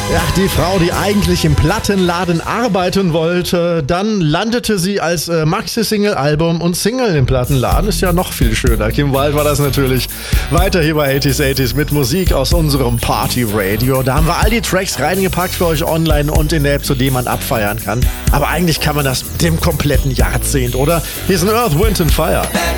Ja, die Frau, die eigentlich im Plattenladen arbeiten wollte, dann landete sie als Maxi-Single-Album und Single im Plattenladen. Ist ja noch viel schöner. Kim Wilde war das natürlich. Weiter hier bei 80s mit Musik aus unserem Party-Radio. Da haben wir all die Tracks reingepackt für euch online und in der App, zu dem man abfeiern kann. Aber eigentlich kann man das dem kompletten Jahrzehnt, oder? Hier ist ein Earth, Wind and Fire.